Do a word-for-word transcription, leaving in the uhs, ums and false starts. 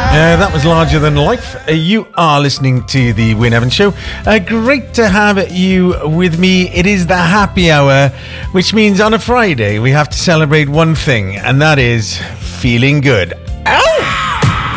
Uh, that was Larger Than Life. Uh, you are listening to the Wyn Evans Show. Uh, great to have you with me. It is the happy hour, which means on a Friday we have to celebrate one thing, and that is feeling good.